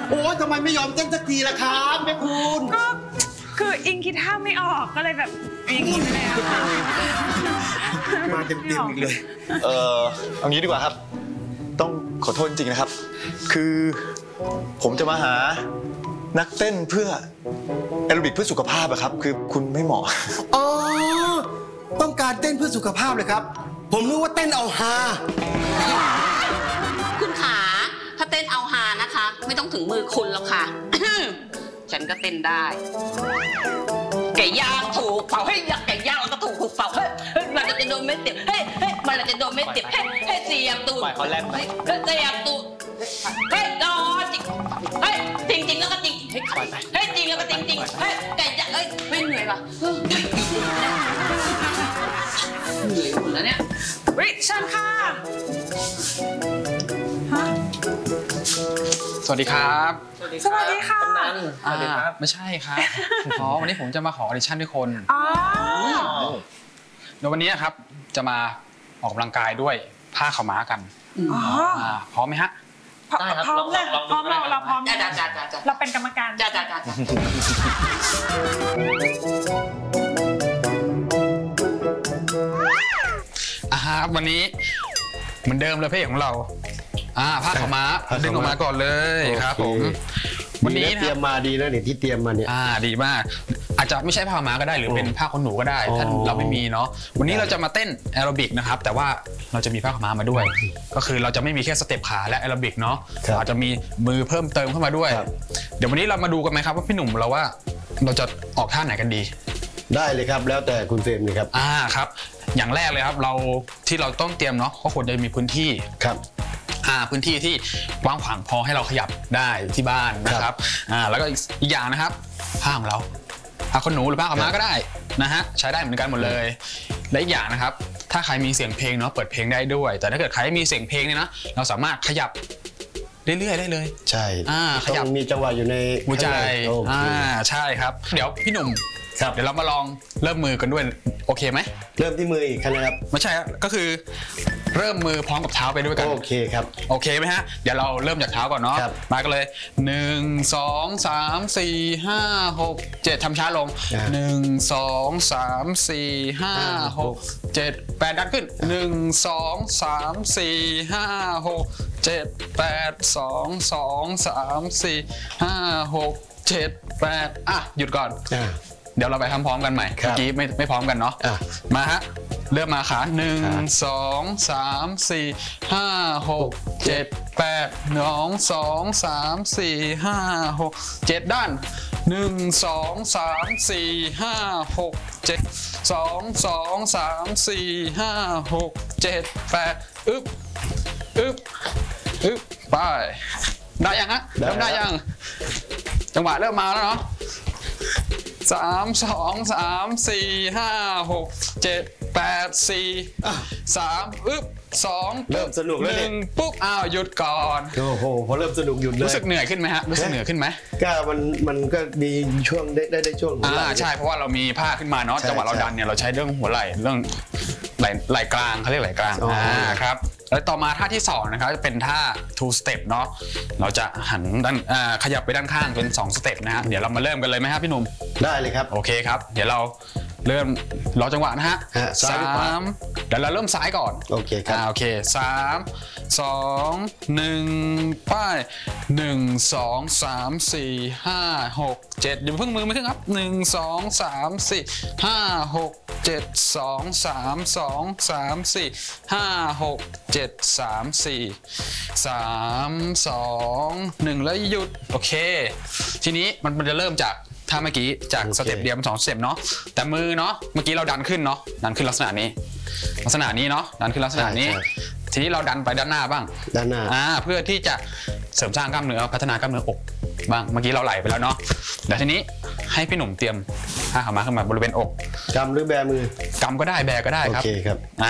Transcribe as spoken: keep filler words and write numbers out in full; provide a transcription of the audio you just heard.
โอ้ยทำไมไม่ยอมเต้นสักทีล่ะครับแม่คุณก็คืออิงคิดท่าไม่ออกก็เลยแบบอย่างนี้เลยอะค่ะมาเต็มๆอีกเลยเออเอางี้ดีกว่าครับต้องขอโทษจริงๆนะครับ คือผมจะมาหานักเต้นเพื่อแอโรบิกเพื่อสุขภาพอะครับคือคุณไม่เหมาะอ๋อต้องการเต้นเพื่อสุขภาพเลยครับผมนึกว่าเต้นเอาฮาคุณขาถ้าเต้นเอาฮานะคะไม่ต้องถึงมือคุณหรอกค่ะ ฉันก็เต้นได้ไก่ย่างถูกเผาเฮ้ยไก่ย่างแล้วก็ถูกถูกเผาเฮ้ยมันจะโดนไม่เจ็บเฮ้ยเฮ้ยมันจะโดนไม่เจ็บเฮ้ยเฮ้ยเสียบตูดเขาแลบไหมเฮ้ยเสียบตูดเฮ้ยนอนจริงเฮ้ยจริงจริงแล้วก็จริงเฮ้ยเฮ้ยจริงแล้วก็จริงจริงเฮ้ยไก่ย่างเฮ้ยไม่เหนื่อยป่ะเหนื่อยหมดแล้วเนี่ยวิเชิญค่ะสวัสดีครับสวัสดีค่ะสวัสดีครับไม่ใช่ครับอ๋อวันนี้ผมจะมาขอออดิชั่นด้วยคนอ๋อเดี๋ยววันนี้ครับจะมาออกกำลังกายด้วยผ้าขาวม้ากันอ๋อพร้อมไหมฮะได้ครับพร้อมเลยพร้อมเราเราพร้อมจ้าจ้าจ้าจ้าเราเป็นกรรมการจ้าจ้าจ้าอ่าครับวันนี้เหมือนเดิมเลยเพลงของเราอ่าผ้าขาวม้าดึงออกมาก่อนเลยครับผมวันนี้เตรียมมาดีแล้วเนี่ยที่เตรียมมาเนี่ยอ่าดีมากอาจจะไม่ใช่ผ้าขาวม้าก็ได้หรือเป็นผ้าขนหนูก็ได้ถ้าเราไม่มีเนาะวันนี้เราจะมาเต้นแอโรบิกนะครับแต่ว่าเราจะมีผ้าขาวม้ามาด้วยก็คือเราจะไม่มีแค่สเต็ปขาและแอโรบิกเนาะอาจจะมีมือเพิ่มเติมเข้ามาด้วยเดี๋ยววันนี้เรามาดูกันไหมครับว่าพี่หนุ่มเราว่าเราจะออกท่าไหนกันดีได้เลยครับแล้วแต่คุณเฟรมเลยครับอ่าครับอย่างแรกเลยครับเราที่เราต้องเตรียมเนาะก็ควรจะมีพื้นที่ครับอ่าพื้นที่ที่กว้างขวางพอให้เราขยับได้ที่บ้านนะครับอ่าแล้วก็อีกอย่างนะครับผ้าของเราผ้าขนหนูหรือผ้าขาวม้าก็ได้นะฮะใช้ได้เหมือนกันหมดเลยและอีกอย่างนะครับถ้าใครมีเสียงเพลงเนาะเปิดเพลงได้ด้วยแต่ถ้าเกิดใครไม่มีเสียงเพลงเนี่ยนะเราสามารถขยับเรื่อยๆได้เลยใช่อ่าขยับมีจังหวะอยู่ในหัวใจอ่าใช่ครับเดี๋ยวพี่หนุ่มเดี๋ยวเรามาลองเริ่มมือกันด้วยโอเคไหมเริ่มที่มืออีกครับไม่ใช่ก็คือเริ่มมือพร้อมกับเท้าไปด้วยกันโอเคครับโอเคไหมฮะเดี๋ยวเราเริ่มจากเท้าก่อนเนาะมากันเลยหนึ่งสองสามสี่ห้าหกเจ็ดทำช้าลงหนึ่งสองสามสี่ห้าหกเจ็ดแปดดันขึ้นหนึ่งสองสามสี่ห้าหกเจ็ดแปดสองสองสามสี่ห้าหกเจ็ดแปดอ่ะหยุดก่อนเดี๋ยวเราไปทำพร้อมกันใหม่เมื่อกี้ไม่ไม่พร้อมกันเนาะมาฮะเริ่มมาขาหนึ่งสองสามสี่ห้าหกเจ็ดแปดหนึ่งสองสามสี่ห้าหกเจ็ดด้านหนึ่งสองสามสี่ห้าหกเจ็ดสองสองสามสี่ห้าหกเจ็ดแปดอึ๊บอึ๊บอึ๊บไปได้ยังฮะเริ่มได้ยังจังหวะเริ่มมาแล้วเนาะสามสองสามสี่ห้าหกเจ็ดแปดสี่สามอึ๊บสองเริ่มสนุกแล้วหนึ่งปุ๊บอ้าวหยุดก่อนโอ้โหพอเริ่มสนุกหยุดเลยรู้สึกเหนื่อยขึ้นไหมฮะรู้สึกเหนื่อยขึ้นไหมก็มันมันก็มีช่วงได้ได้ช่วงอ่าใช่เพราะว่าเรามีผ้าขึ้นมาเนาะจังหวะเราดันเนี่ยเราใช้เรื่องหัวไหล่เรื่องไหล่ไหล่กลางเขาเรียกไหล่กลางอ่าครับแล้วต่อมาท่าที่สองนะครับจะเป็นท่า two step เนาะเราจะหันด้านขยับไปด้านข้างเป็นสองสเต็ปนะฮะเดี๋ยวเรามาเริ่มกันเลยไหมครับพี่หนุ่มได้เลยครับโอเคครับเดี๋ยวเราเริ่มรอจังหวะนะฮะสามเดี๋ยวเราเริ่มซ้ายก่อนโอเคครับโอเคสามสองหนึ่งไปหนึ่งสองสามสี่ห้าหกเจ็ดอย่าเพิ่งมือไม่ขึ้นครับหนึ่งสองสามสี่ห้าหกเจ็ดสองสามสองสามสี่ห้าหกเจ็ดสามสี่สามสองหนึ่งแล้วหยุดโอเคทีนี้มันมันจะเริ่มจากถ้าเมื่อกี้จากสเต็ปเดียวมันสองสเต็ปเนาะแต่มือเนาะเมื่อกี้เราดันขึ้นเนาะดันขึ้นลักษณะนี้ลักษณะนี้เนาะดันขึ้นลักษณะนี้ทีนี้เราดันไปด้านหน้าบ้างด้านหน้าอ่าเพื่อที่จะเสริมสร้างกล้ามเนื้อพัฒนากล้ามเนื้ออกบ้างเมื่อกี้เราไหลไปแล้วเนาะเดี๋ยวทีนี้ให้พี่หนุ่มเตรียมผ้าขาวม้าขึ้นมาบริเวณอกกำหรือแบมือกำก็ได้แบก็ได้ครับโอเคครับ